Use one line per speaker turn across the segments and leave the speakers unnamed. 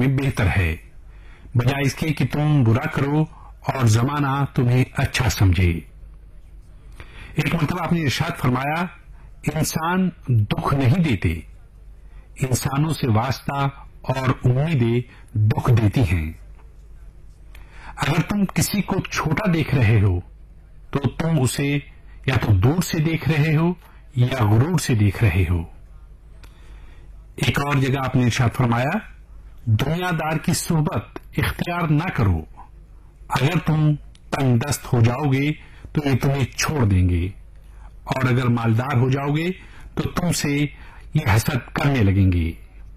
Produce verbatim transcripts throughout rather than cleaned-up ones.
میں بہتر ہے، بجائے اس کے کہ تم برا کرو اور زمانہ تمہیں اچھا سمجھے۔ ایک مرتبہ آپ نے ارشاد فرمایا، انسان دکھ نہیں دیتے، انسانوں سے واسطہ اور امیدیں دکھ دیتی ہیں۔ اگر تم کسی کو چھوٹا دیکھ رہے ہو تو تم اسے یا تو دور سے دیکھ رہے ہو یا غرور سے دیکھ رہے ہو۔ ایک اور جگہ آپ نے ارشاد فرمایا، دنیا دار کی صحبت اختیار نہ کرو، اگر تم تنگ دست ہو جاؤ گے تو یہ تمہیں چھوڑ دیں گے، اور اگر مالدار ہو جاؤ گے تو تم سے یہ حسد کرنے لگیں گے۔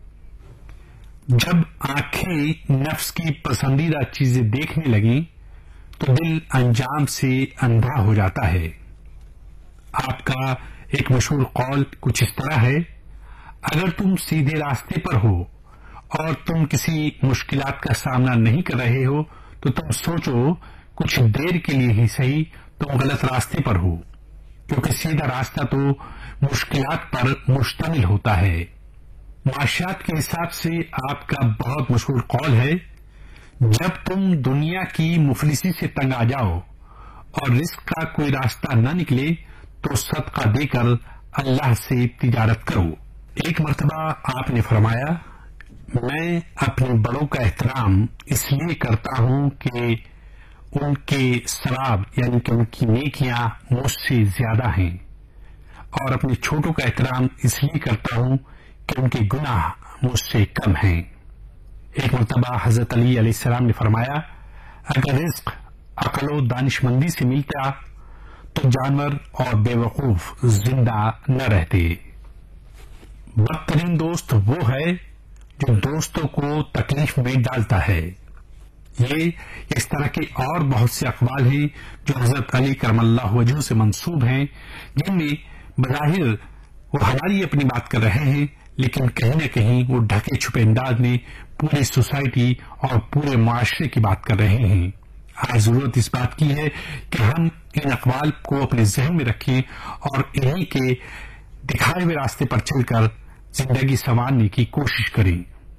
جب آنکھیں نفس کی پسندیدہ چیزیں دیکھنے لگیں تو دل انجام سے اندھا ہو جاتا ہے۔ آپ کا ایک مشہور قول کچھ اس طرح ہے، اگر تم سیدھے راستے پر ہو اور تم کسی مشکلات کا سامنا نہیں کر رہے ہو تو تم سوچو کچھ دیر کے لیے ہی صحیح تم غلط راستے پر ہو، کیونکہ سیدھا راستہ تو مشکلات پر مشتمل ہوتا ہے۔ معاشیات کے حساب سے آپ کا بہت مشہور قول ہے، جب تم دنیا کی مفلسی سے تنگ آ جاؤ اور رزق کا کوئی راستہ نہ نکلے تو صدقہ دے کر اللہ سے تجارت کرو۔ ایک مرتبہ آپ نے فرمایا، میں اپنے بڑوں کا احترام اس لیے کرتا ہوں کہ ان کے ثواب یعنی کہ ان کی نیکیاں مجھ سے زیادہ ہیں، اور اپنے چھوٹوں کا احترام اس لیے کرتا ہوں کہ ان کے گناہ مجھ سے کم ہیں۔ ایک مرتبہ حضرت علی علیہ السلام نے فرمایا، اگر رزق عقل و دانش مندی سے ملتا تو جانور اور بے وقوف زندہ نہ رہتے۔ بدترین دوست وہ ہے جو دوستوں کو تکلیف میں ڈالتا ہے۔ یہ اس طرح کے اور بہت سے اقوال ہیں جو حضرت علی کرم اللہ وجہہ سے منسوب ہیں، جن میں بظاہر وہ ہماری اپنی بات کر رہے ہیں، لیکن کہیں نہ کہیں وہ ڈھکے چھپے انداز میں پوری سوسائٹی اور پورے معاشرے کی بات کر رہے ہیں۔ آج ضرورت اس بات کی ہے کہ ہم ان اقوال کو اپنے ذہن میں رکھیں اور انہی کے دکھائے ہوئے راستے پر چل کر زندگی سنوارنے کی کوشش کریں۔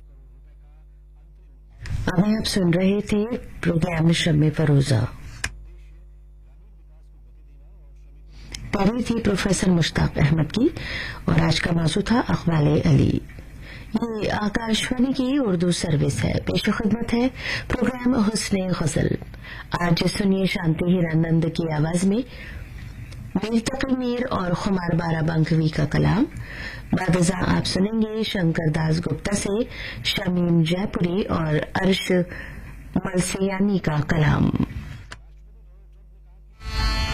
ابھی آپ سن رہے تھے پروگرام شمع فروزہ، پڑھی تھی پروفیسر مشتاق احمد کی، اور آج کا موضوع تھا اقوال علی۔ یہ آکاشوانی کی اردو سروس ہے، پیش خدمت ہے پروگرام حسن غزل۔ آج سنیے شانتی ہیرانند کی آواز میں میر تقی میر اور خمار بارہ بنکوی کا کلام۔ بعد ازاں آپ سنیں گے شنکر داس گپتا سے شمیم جے پوری اور عرش ملسیانی کا کلام۔